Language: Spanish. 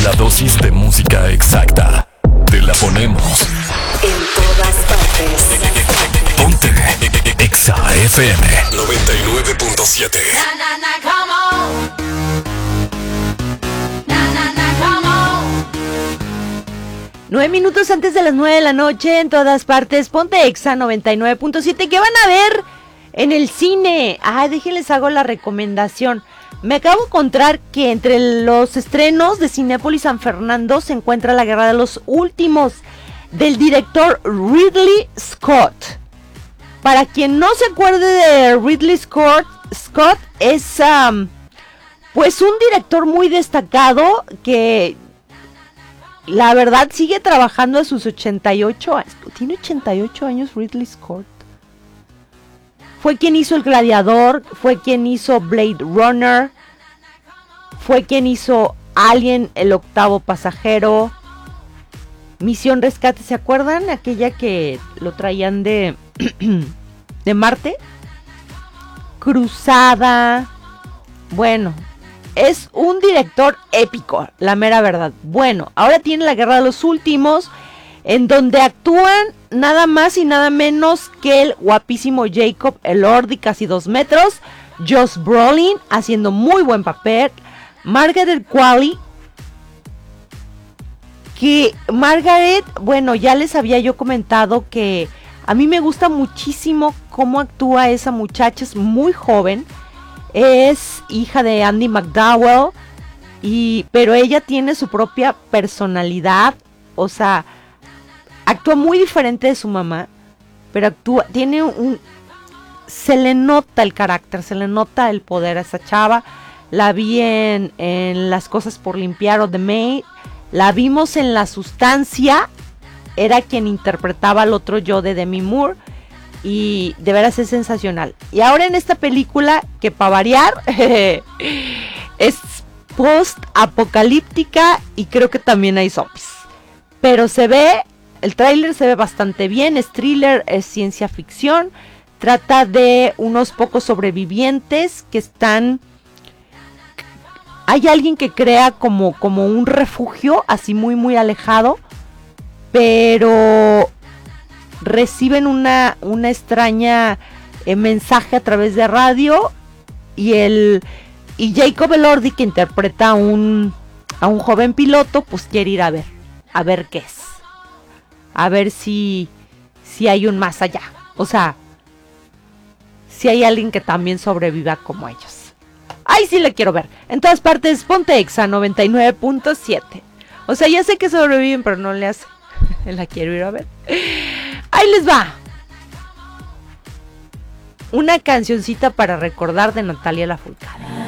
La dosis de música exacta. Te la ponemos. En todas partes. Ponte Exa FM 99.7. Na na na, come on. Na na na, come on. 9 minutos antes de las 9 de la noche, en todas partes, ponte Exa 99.7. ¿Qué van a ver en el cine? Déjenles hago la recomendación. Me acabo de encontrar que entre los estrenos de Cinépolis San Fernando se encuentra La Guerra de los Últimos, del director Ridley Scott. Para quien no se acuerde de Ridley Scott es pues un director muy destacado que la verdad sigue trabajando a sus 88 años. Tiene 88 años Ridley Scott. Fue quien hizo El Gladiador, fue quien hizo Blade Runner, fue quien hizo Alien, el octavo pasajero, Misión Rescate, ¿se acuerdan? Aquella que lo traían de Marte. Cruzada. Bueno, es un director épico, la mera verdad. Bueno, ahora tiene La Guerra de los Últimos, en donde actúan nada más y nada menos que el guapísimo Jacob Elordi, casi 2 metros, Josh Brolin, haciendo muy buen papel, Margaret Qualley, que Margaret, bueno, ya les había yo comentado que a mí me gusta muchísimo cómo actúa esa muchacha, es muy joven, es hija de Andy McDowell, pero ella tiene su propia personalidad, o sea, actúa muy diferente de su mamá, pero se le nota el carácter, se le nota el poder a esa chava. La vi en Las Cosas por Limpiar o The Maid, la vimos en La Sustancia, era quien interpretaba al otro yo de Demi Moore, y de veras es sensacional. Y ahora en esta película, que para variar, es post-apocalíptica y creo que también hay zombies. Pero el tráiler se ve bastante bien, es thriller, es ciencia ficción, trata de unos pocos sobrevivientes que están... Hay alguien que crea como un refugio, así muy muy alejado, pero reciben una extraña mensaje a través de radio y Jacob Elordi, que interpreta a un joven piloto, pues quiere ir a ver qué es, a ver si hay un más allá, o sea, si hay alguien que también sobreviva como ellos. ¡Ay, sí la quiero ver! En todas partes, ponte Exa 99.7. O sea, ya sé que sobreviven, pero no le hace. La quiero ir a ver. ¡Ahí les va! Una cancioncita para recordar de Natalia Lafourcade.